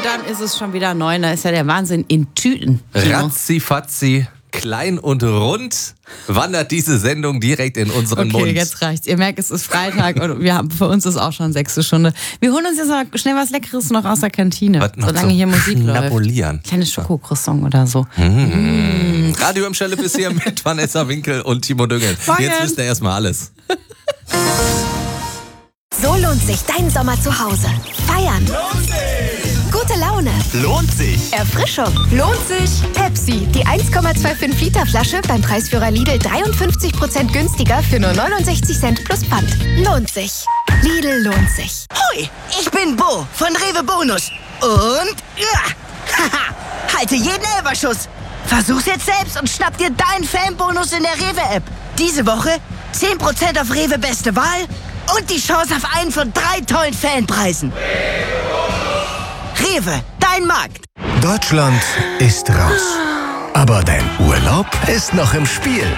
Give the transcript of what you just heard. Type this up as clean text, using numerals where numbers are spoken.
Und dann ist es schon wieder 9. Da ist ja der Wahnsinn in Tüten. Ratzi-fatzi, klein und rund wandert diese Sendung direkt in unseren Mund. Okay, jetzt reicht's. Ihr merkt, es ist Freitag und für uns ist auch schon 6. Stunde. Wir holen uns jetzt mal schnell was Leckeres noch aus der Kantine, solange hier Musik läuft. Kleines Schokocroissant oder so. Radio im Schelle bis hier mit Vanessa Winkel und Timo Düngel. Jetzt wisst ihr erstmal alles. So lohnt sich dein Sommer zu Hause. Feiern. Lohnt sich. Gute Laune. Lohnt sich. Erfrischung. Lohnt sich. Pepsi, die 1,25 Liter Flasche beim Preisführer Lidl 53% günstiger für nur 69 Cent plus Pfand. Lohnt sich. Lidl lohnt sich. Hoi, ich bin Bo von Rewe Bonus. Und halte jeden Elberschuss. Versuch's jetzt selbst und schnapp dir deinen Fanbonus in der Rewe-App. Diese Woche 10% auf Rewe Beste Wahl und die Chance auf einen von 3 tollen Fanpreisen. Rewe, dein Markt. Deutschland ist raus. Aber dein Urlaub ist noch im Spiel.